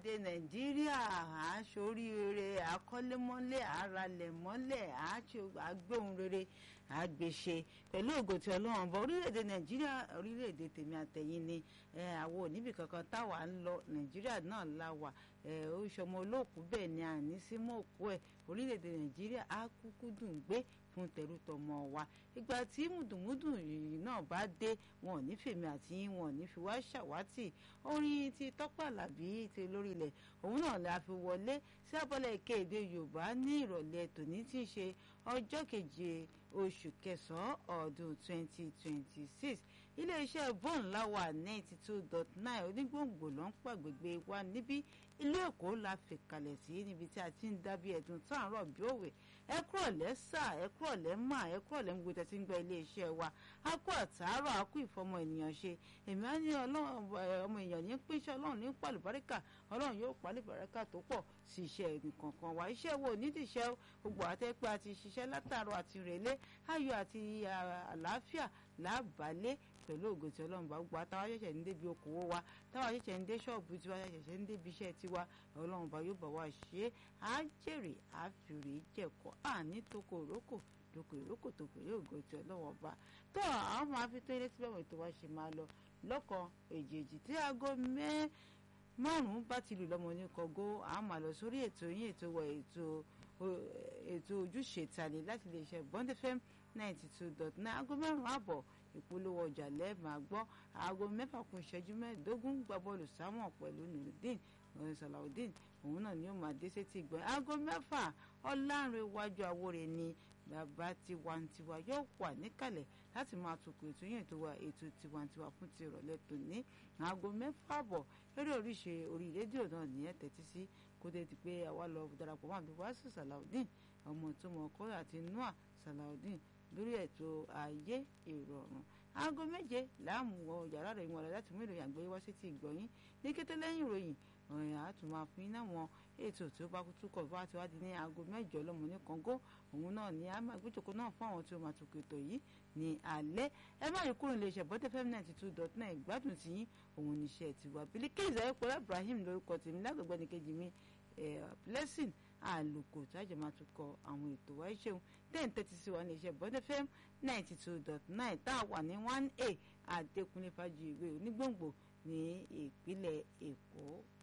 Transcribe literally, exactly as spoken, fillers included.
orílẹ̀-èdè nàìjíríà àṣoríire àkọ́lémọ́lé àralẹ̀ mọ́lẹ̀ àgbóhun rere àgbèṣe pẹ̀lú ògo tí ọlọ́run bọ orílẹ̀-èdè nàìjíríà orílẹ̀-èdè tèmi àtẹ̀yìn ni àwọn oníbì kankan táwa ń lọ nàìjíríà náà la wà ó ṣọmọ olóòkú bẹ́ẹ̀ ni àní sí mọ́ òkú ẹ̀ orílẹ̀-èdè nàìjíríà á kúkú dùn gbé fún tẹrútọmọ wa ìgbà tí mùdùmùdù yìí náà bá dé wọn ò ní fèmí àti wọn ò ní fi wá ṣàwátì orin ti Tọ́pẹ́ Àlàbí ti lórí ilẹ̀ òun náà la fi wọlé sí abọ́lẹ̀ kéde Yorùbá ní ìrọ̀lẹ́ tòní tí ń ṣe ọjọ́ keje oṣù kẹsàn-án ọdún twenty twenty six iléeṣẹ́ bọ́ọ̀n láwà ninety two dot nine onígbòǹgbò ló ń pàgbègbè wa níbí ilé Èkó la fi kalẹ̀ sí níbi tí a ti ń dábí ẹ̀dùn tó à ń rọ̀ bí òwe ẹ kúrọ̀lẹ́ sà ẹ kúrọ̀lẹ́ mà ẹ kúrọ̀lẹ́ ń gbé tí ń gba iléeṣẹ́ wa a kú àtàárọ̀ a kú ìfọmọ ènìyàn ṣe èmi á ní ọmọ èèyàn ní pínṣẹ́ ọlọ́run ní pàlùbáríkà ọlọ́run yóò pàlùbáríkà tó pọ̀ sí iṣẹ́ ẹnìkọ̀ọ̀kan wa iṣẹ́ wo nídìíṣẹ́ gbogbo àtẹ́pẹ́ àti ṣiṣẹ́ látàárọ̀ àti rèlé ayọ̀ àti àlàáfíà lábàálẹ̀ pẹ̀lú ògo tí ọlọ́run bá gbọ́ àtàwọn ṣẹ̀ṣẹ̀ ń débi okòwò wa táwọn ṣẹ̀ṣẹ̀ ń dé ṣọ́ọ̀bù tiwa ṣẹ̀ṣẹ̀ ń débi iṣẹ́ tiwa ọlọ́run bá yóò bá wa ṣe é á jèrè á fìrè jẹ̀kọ́ àní toko òrókò toko ìrókò tó pèrè ògo tí ọlọ́run bá tó àwọn máa fi tó ilé tí bẹ́ẹ̀ ètò wa ṣe máa lọ lọ́kàn èjèèjì tí aago mẹ́ márùn-ún bá ti lù lọ́mọ ní kọ́gó à máa lọ sórí ètò yín ètò wa ètò ètò ojúṣe tani láti lè ṣe Bond F M ninety two dot nine aago mẹ́rùn-ún àbọ̀ ìpolówó ọjà lẹ́ẹ̀ máa gbọ́ aago mẹ́fà kún ìṣẹ́jú mẹ́ẹ̀ẹ́dógún gba bọ́ọ̀lù sáwọn pẹ̀lú nurudeen salaudeen òun náà ni ó máa dé sétí ìgbọ́n aago mẹ́fà ọlárẹ̀wájú àwòrè ni bàbá tiwantiwa yóò wà níkàlẹ̀ láti máa tukọ̀ ètò yẹn tó wà ètò tiwantiwa fún ti ìrọ̀lẹ́ tòní aago mẹ́fà àbọ̀ eré oríṣi orí rédíò náà nìyẹn tẹ́tí sí kó dé ti pé àwa lọ darapọ̀ mọ́ àbí wàásù salaudeen ọmọ tó mọ̀ ọkọ àti noah salaudeen lórí ètò ayé ìrọ̀rùn aago méje láàmú wọ yàrá rẹ̀ ìwọ̀n rẹ̀ láti mú ìròyìn àgbáyé wá sí ti ìgbọ̀nyín ní kété lẹ́yìn ìròyìn ọ̀rìn àtúmọ̀ fún iná wọn ètò tí ó bá túkọ̀ bá ti wá di ní aago mẹ́jọ lọ́mọ ní kọ́ńgó òun náà ní a máa gbéjòkó náà fún àwọn tí ó máa tukọ̀ ètò yìí ní alẹ́ ẹ má yí kúrò nílé iṣẹ́ Bond F M ninety two dot nine ìgbádùn tí yín òun níṣẹ́ tiwa Bilkisu Ayọ̀pọ̀lá Ibrahim lórúkọ tèmi lágbègbè ní kejì mi blessing àlùkò tájà máa tún kọ àwọn ètò wa ṣeun ten thirty sí wa ní iṣẹ́ Bond F M ninety two dot nine tá a wà ní one a Adékúnlé Fájuyìwé onígbòǹgbò ní ìpínlẹ̀ Èkó.